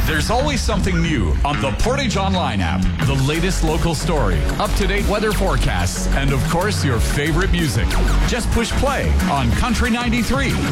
There's always something new on the Portage Online app. The latest local story, up-to-date weather forecasts, and of course, your favorite music. Just push play on Country 93